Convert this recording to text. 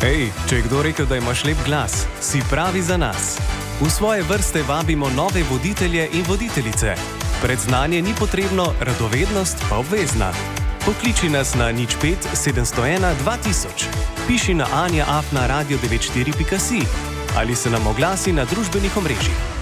Hej, če je kdo rekel, da imaš lep glas, si pravi za nas. V svoje vrste vabimo nove voditelje in voditeljice. Predznanje ni potrebno, radovednost pa obvezna. Pokliči nas na 05 701 2000, piši na anja@radio94.si ali se nam oglasi na družbenih omrežjih.